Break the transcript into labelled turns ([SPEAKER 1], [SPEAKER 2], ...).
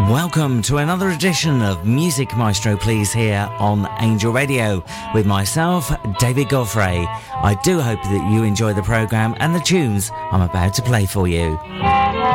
[SPEAKER 1] Welcome to another edition of Music Maestro Please here on Angel Radio with myself, David Godfrey. I do hope that you enjoy the programme and the tunes I'm about to play for you.